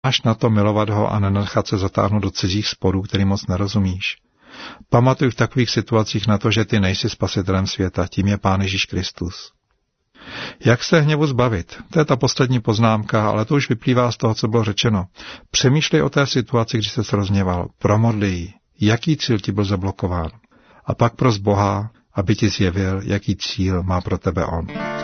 Máš na to milovat ho a nenechat se zatáhnout do cizích sporů, který moc nerozumíš. Pamatuj v takových situacích na to, že ty nejsi spasitelem světa, tím je Pán Ježíš Kristus. Jak se hněvu zbavit? To je ta poslední poznámka, ale to už vyplývá z toho, co bylo řečeno. Přemýšlej o té situaci, když se rozhněval. Promodli ji. Jaký cíl ti byl zablokován? A pak pros Boha, aby ti zjevil, jaký cíl má pro tebe on.